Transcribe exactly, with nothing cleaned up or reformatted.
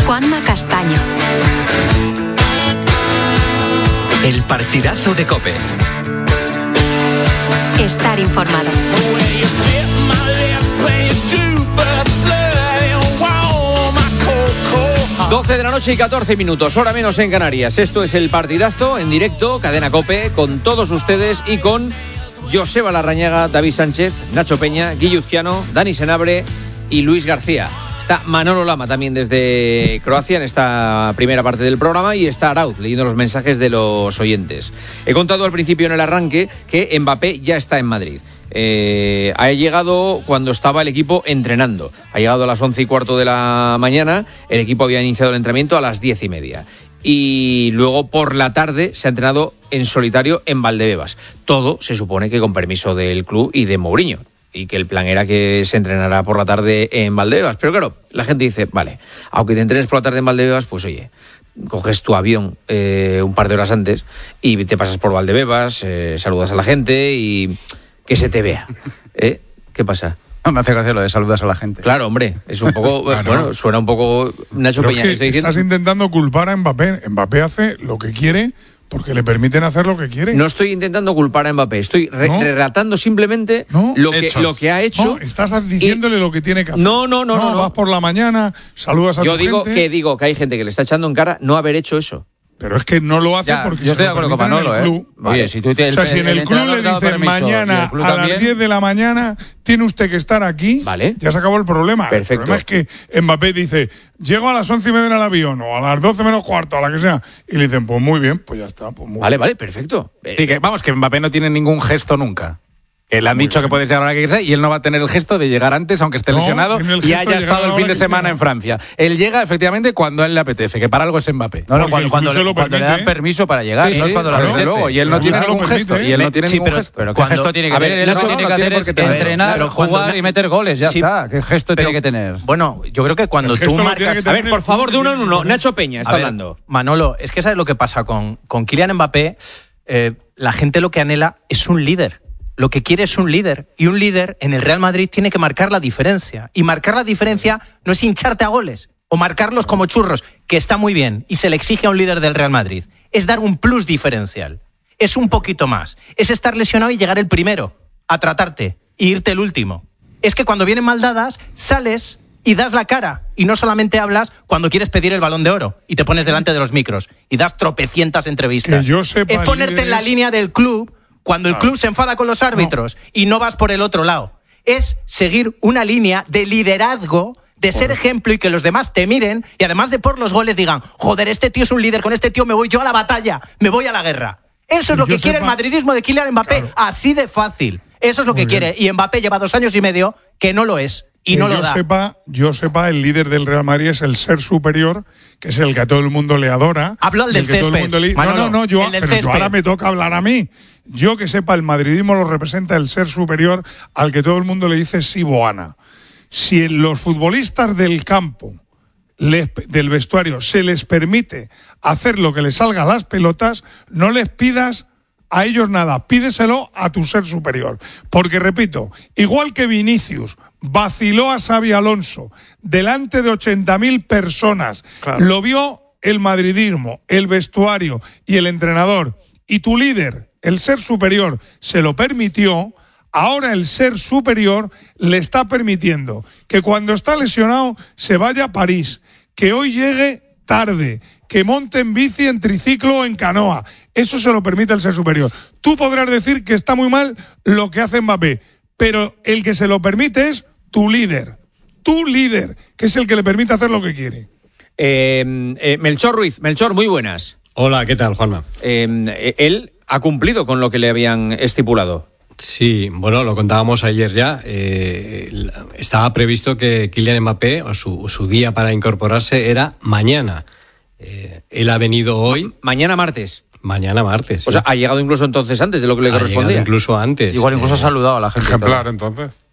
Juanma Castaño. El partidazo de COPE. Estar informado. doce de la noche y catorce minutos, hora menos en Canarias. Esto es el partidazo en directo, Cadena COPE, con todos ustedes y con Joseba Larrañaga, David Sánchez, Nacho Peña, Guille Uzquiano, Dani Senabre y Luis García. Está Manolo Lama también desde Croacia en esta primera parte del programa y está Arauz leyendo los mensajes de los oyentes. He contado al principio en el arranque que Mbappé ya está en Madrid. Eh, ha llegado cuando estaba el equipo entrenando. Ha llegado a las once y cuarto de la mañana. El equipo había iniciado el entrenamiento a las diez y media. Y luego por la tarde se ha entrenado en solitario en Valdebebas. Todo se supone que con permiso del club y de Mourinho. Y que el plan era que se entrenara por la tarde en Valdebebas. Pero claro, la gente dice, vale, aunque te entrenes por la tarde en Valdebebas, pues oye, coges tu avión eh, un par de horas antes y te pasas por Valdebebas, eh, saludas a la gente y que se te vea. ¿Eh? ¿Qué pasa? No, me hace gracia lo de saludas a la gente. Claro, hombre, es un poco, Claro. bueno, suena un poco Nacho Pero Peña. es que Estoy diciendo... estás intentando culpar a Mbappé. Mbappé hace lo que quiere porque le permiten hacer lo que quiere. No estoy intentando culpar a Mbappé, estoy re- ¿No? relatando simplemente ¿No? lo, que, Hechos. lo que ha hecho. No, estás diciéndole y... lo que tiene que hacer. No, no, no, no, no. Vas por la mañana, saludas a Yo tu digo gente. que digo que hay gente que le está echando en cara no haber hecho eso. Pero es que no lo hace Ya, porque yo se estoy lo de acuerdo con permiten en Manolo, el ¿eh? club. Oye, Vale. si tú te, O sea, si en el, club entrenador le te ha dado dicen permiso y mañana el club a las también, diez de la mañana tiene usted que estar aquí, Vale. ya se acabó el problema. Perfecto. El problema es que Mbappé dice, llego a las once y media en el avión o a las doce menos cuarto, a la que sea, y le dicen, pues muy bien, pues ya está. Pues muy Vale, bien. vale, perfecto. Sí, que, vamos, que Mbappé no tiene ningún gesto nunca. Que le han Muy dicho bien. que puedes llegar a la que sea y él no va a tener el gesto de llegar antes, aunque esté No, lesionado tiene el y gesto haya de llegar a estado la el hora fin de que semana quiera. en Francia. Él llega efectivamente cuando a él le apetece, que para algo es Mbappé. No, no, Porque cuando, el cuando, club se lo cuando le permite, dan ¿eh? permiso para llegar, Sí, no sí, es cuando claro, le desde apetece. luego, y él no El club tiene se lo ningún permite, gesto. Y él ¿eh? no tiene Sí, ningún pero- gesto. pero ¿qué Cuando- gesto tiene que a ver, tener? Él Nacho no tiene no que tiene hacer por qué es tener. entrenar, Pero cuando jugar na- y meter goles, ya Sí, está. ¿Qué gesto pero- tiene que tener? Bueno, yo creo que cuando El tú gesto lo tiene marcas... que A tener ver, por el favor, de uno en uno. club. Nacho Peña está A ver, hablando. Manolo, es que ¿sabes lo que pasa con, con Kylian Mbappé? Eh, la gente lo que anhela es un líder. Lo que quiere es un líder. Y un líder en el Real Madrid tiene que marcar la diferencia. Y marcar la diferencia no es hincharte a goles o marcarlos como churros, que está muy bien y se le exige a un líder del Real Madrid. Es dar un plus diferencial. Es un poquito más. Es estar lesionado y llegar el primero a tratarte y irte el último. Es que cuando vienen mal dadas, sales y das la cara. Y no solamente hablas cuando quieres pedir el Balón de Oro y te pones delante de los micros y das tropecientas entrevistas. Que yo sepa, es ponerte en la líderes- línea del club cuando el Claro. club se enfada con los árbitros y no vas por el otro lado. Es seguir una línea de liderazgo, de ser ejemplo y que los demás te miren y además de por los goles digan, joder, este tío es un líder, con este tío me voy yo a la batalla, me voy a la guerra. Eso es lo Yo que quiere el sepa- madridismo de Kylian Mbappé, Claro. así de fácil. Eso es lo Muy que bien. quiere. Y Mbappé lleva dos años y medio que no lo es y Que no lo yo da. sepa, yo sepa, el líder del Real Madrid es el ser superior, que es el que a todo el mundo le adora. Hablo al y del el que todo el césped, mundo le- No, Manolo, no, no, yo, el del pero yo césped. ahora me toca hablar a mí. Yo que sepa, el madridismo lo representa el ser superior al que todo el mundo le dice Siboana. Si en los futbolistas del campo, les- del vestuario, se les permite hacer lo que les salga a las pelotas, no les pidas a ellos nada, pídeselo a tu ser superior. Porque, repito, igual que Vinicius vaciló a Xabi Alonso delante de ochenta mil personas, lo vio el madridismo, el vestuario y el entrenador, y tu líder, el ser superior, se lo permitió. Ahora el ser superior le está permitiendo que cuando está lesionado se vaya a París, que hoy llegue tarde, que monte en bici, en triciclo o en canoa. Eso se lo permite el ser superior. Tú podrás decir que está muy mal lo que hace Mbappé, pero el que se lo permite es tu líder. Tu líder, que es el que le permite hacer lo que quiere. Eh, eh, Melchor Ruiz, Melchor, muy buenas. Hola, ¿qué tal, Juanma? Eh, él ha cumplido con lo que le habían estipulado. Sí, bueno, lo contábamos ayer ya. Eh, estaba previsto que Kylian Mbappé, o su, su día para incorporarse, era mañana. Eh, él ha venido hoy. Mañana martes. Mañana martes. O sí. sea, ha llegado incluso entonces antes de lo que le Ha llegado correspondía. incluso antes. Igual incluso Eh, ha saludado a la gente. Ejemplar, entonces.